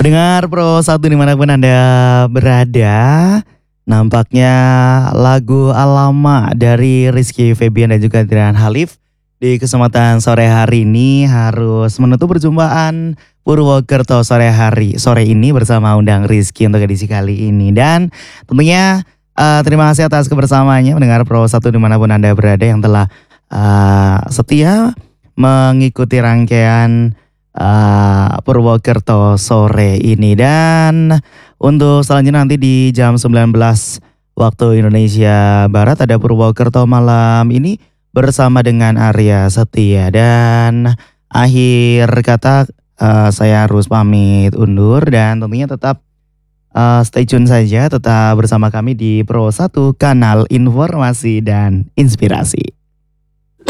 Pendengar Pro 1 dimanapun Anda berada, nampaknya lagu Alama dari Rizky Febian dan juga Adrian Halif di kesempatan sore hari ini harus menutup perjumpaan Purwokerto sore ini bersama undang Rizky untuk edisi kali ini. Dan tentunya terima kasih atas kebersamaannya pendengar Pro 1 dimanapun Anda berada yang telah setia mengikuti rangkaian Purwokerto sore ini. Dan untuk selanjutnya nanti di jam 19 waktu Indonesia Barat ada Purwokerto malam ini bersama dengan Arya Setia. Dan akhir kata saya harus pamit undur dan tentunya tetap stay tune saja, tetap bersama kami di Pro 1 kanal informasi dan inspirasi.